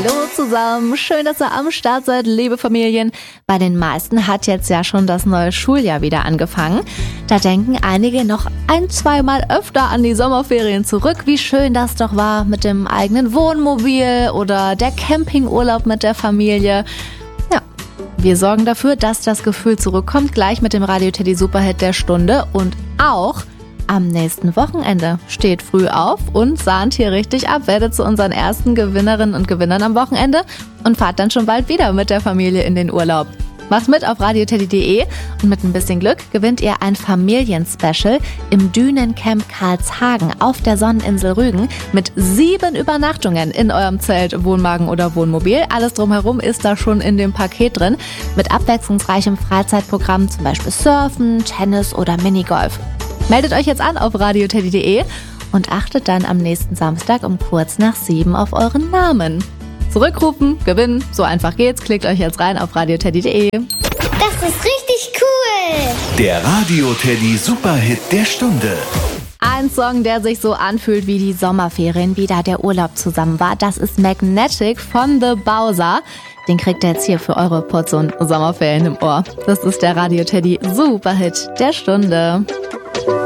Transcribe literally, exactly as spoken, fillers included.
Hallo zusammen, schön, dass ihr am Start seid, liebe Familien. Bei den meisten hat jetzt ja schon das neue Schuljahr wieder angefangen. Da denken einige noch ein-, zweimal öfter an die Sommerferien zurück, wie schön das doch war mit dem eigenen Wohnmobil oder der Campingurlaub mit der Familie. Ja, wir sorgen dafür, dass das Gefühl zurückkommt, gleich mit dem Radio Teddy Superhit der Stunde und auch am nächsten Wochenende. Steht früh auf und sahnt hier richtig ab, werdet zu unseren ersten Gewinnerinnen und Gewinnern am Wochenende und fahrt dann schon bald wieder mit der Familie in den Urlaub. Macht mit auf radio teddy punkt de und mit ein bisschen Glück gewinnt ihr ein Familienspecial im Dünencamp Karlshagen auf der Sonneninsel Rügen mit sieben Übernachtungen in eurem Zelt, Wohnwagen oder Wohnmobil. Alles drumherum ist da schon in dem Paket drin mit abwechslungsreichem Freizeitprogramm, zum Beispiel Surfen, Tennis oder Minigolf. Meldet euch jetzt an auf radio teddy punkt de und achtet dann am nächsten Samstag um kurz nach sieben auf euren Namen. Zurückrufen, gewinnen, so einfach geht's. Klickt euch jetzt rein auf radio teddy punkt de. Das ist richtig cool! Der Radio Teddy Superhit der Stunde. Ein Song, der sich so anfühlt wie die Sommerferien, wie da der Urlaub zusammen war. Das ist Magnetic von The Bowser. Den kriegt ihr jetzt hier für eure Portion Sommerferien im Ohr. Das ist der Radio Teddy Superhit der Stunde.